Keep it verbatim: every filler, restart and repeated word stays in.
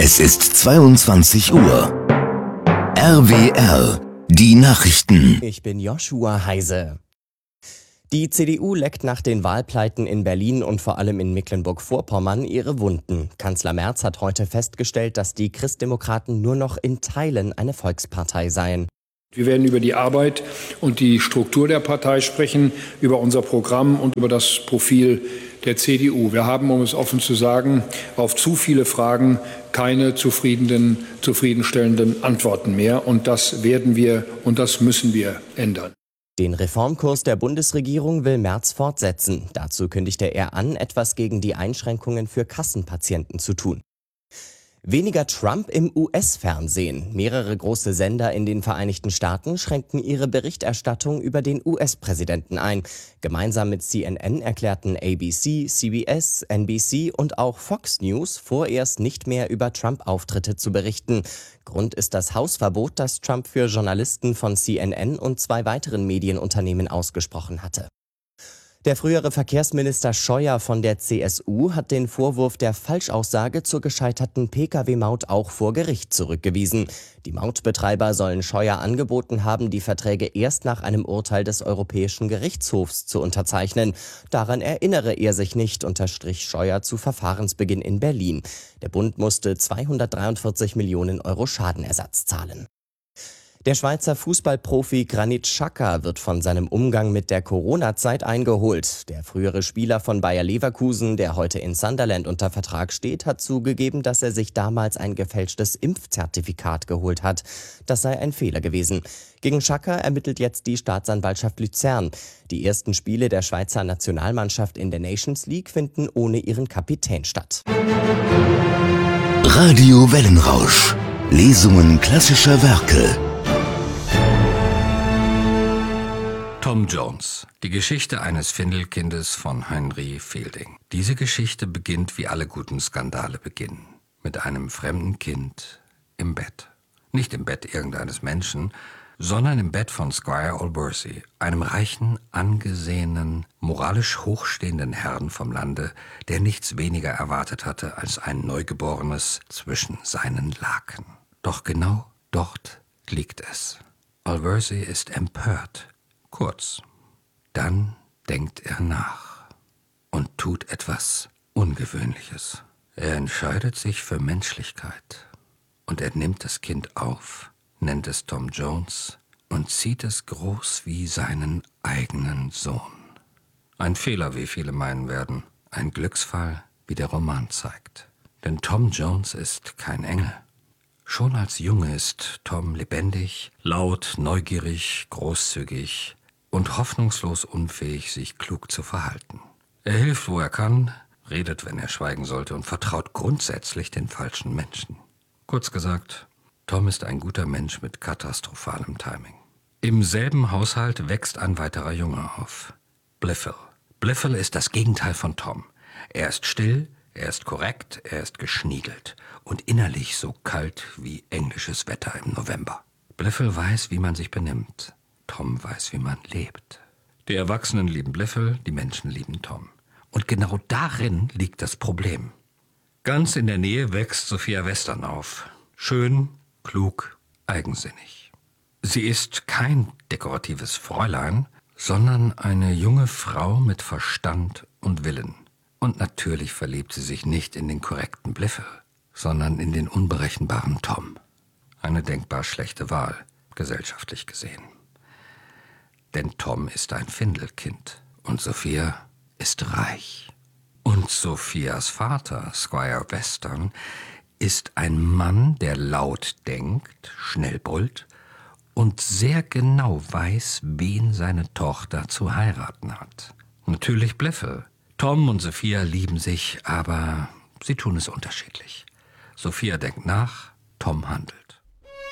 Es ist zweiundzwanzig Uhr. R W R, die Nachrichten. Ich bin Joshua Heise. Die C D U leckt nach den Wahlpleiten in Berlin und vor allem in Mecklenburg-Vorpommern ihre Wunden. Kanzler Merz hat heute festgestellt, dass die Christdemokraten nur noch in Teilen eine Volkspartei seien. Wir werden über die Arbeit und die Struktur der Partei sprechen, über unser Programm und über das Profil der C D U. Wir haben, um es offen zu sagen, auf zu viele Fragen keine zufriedenen, zufriedenstellenden Antworten mehr. Und das werden wir und das müssen wir ändern. Den Reformkurs der Bundesregierung will Merz fortsetzen. Dazu kündigte er an, etwas gegen die Einschränkungen für Kassenpatienten zu tun. Weniger Trump im U S-Fernsehen. Mehrere große Sender in den Vereinigten Staaten schränken ihre Berichterstattung über den U S-Präsidenten ein. Gemeinsam mit C N N erklärten A B C, C B S, N B C und auch Fox News vorerst nicht mehr über Trump-Auftritte zu berichten. Grund ist das Hausverbot, das Trump für Journalisten von C N N und zwei weiteren Medienunternehmen ausgesprochen hatte. Der frühere Verkehrsminister Scheuer von der C S U hat den Vorwurf der Falschaussage zur gescheiterten P K W-Maut auch vor Gericht zurückgewiesen. Die Mautbetreiber sollen Scheuer angeboten haben, die Verträge erst nach einem Urteil des Europäischen Gerichtshofs zu unterzeichnen. Daran erinnere er sich nicht, unterstrich Scheuer zu Verfahrensbeginn in Berlin. Der Bund musste zweihundertdreiundvierzig Millionen Euro Schadenersatz zahlen. Der Schweizer Fußballprofi Granit Xhaka wird von seinem Umgang mit der Corona-Zeit eingeholt. Der frühere Spieler von Bayer Leverkusen, der heute in Sunderland unter Vertrag steht, hat zugegeben, dass er sich damals ein gefälschtes Impfzertifikat geholt hat. Das sei ein Fehler gewesen. Gegen Xhaka ermittelt jetzt die Staatsanwaltschaft Luzern. Die ersten Spiele der Schweizer Nationalmannschaft in der Nations League finden ohne ihren Kapitän statt. Radio Wellenrausch. Lesungen klassischer Werke. Tom Jones, die Geschichte eines Findelkindes von Henry Fielding. Diese Geschichte beginnt, wie alle guten Skandale beginnen, mit einem fremden Kind im Bett. Nicht im Bett irgendeines Menschen, sondern im Bett von Squire Allworthy, einem reichen, angesehenen, moralisch hochstehenden Herrn vom Lande, der nichts weniger erwartet hatte als ein Neugeborenes zwischen seinen Laken. Doch genau dort liegt es. Allworthy ist empört. Kurz. Dann denkt er nach und tut etwas Ungewöhnliches. Er entscheidet sich für Menschlichkeit und er nimmt das Kind auf, nennt es Tom Jones und zieht es groß wie seinen eigenen Sohn. Ein Fehler, wie viele meinen werden, ein Glücksfall, wie der Roman zeigt. Denn Tom Jones ist kein Engel. Schon als Junge ist Tom lebendig, laut, neugierig, großzügig und hoffnungslos unfähig, sich klug zu verhalten. Er hilft, wo er kann, redet, wenn er schweigen sollte und vertraut grundsätzlich den falschen Menschen. Kurz gesagt, Tom ist ein guter Mensch mit katastrophalem Timing. Im selben Haushalt wächst ein weiterer Junge auf. Blifil. Blifil ist das Gegenteil von Tom. Er ist still, er ist korrekt, er ist geschniegelt und innerlich so kalt wie englisches Wetter im November. Blifil weiß, wie man sich benimmt. Tom weiß, wie man lebt. Die Erwachsenen lieben Blifil, die Menschen lieben Tom. Und genau darin liegt das Problem. Ganz in der Nähe wächst Sophia Western auf. Schön, klug, eigensinnig. Sie ist kein dekoratives Fräulein, sondern eine junge Frau mit Verstand und Willen. Und natürlich verliebt sie sich nicht in den korrekten Blifil, sondern in den unberechenbaren Tom. Eine denkbar schlechte Wahl, gesellschaftlich gesehen. Denn Tom ist ein Findelkind und Sophia ist reich. Und Sophias Vater, Squire Western, ist ein Mann, der laut denkt, schnell brüllt und sehr genau weiß, wen seine Tochter zu heiraten hat. Natürlich Blifil. Tom und Sophia lieben sich, aber sie tun es unterschiedlich. Sophia denkt nach, Tom handelt.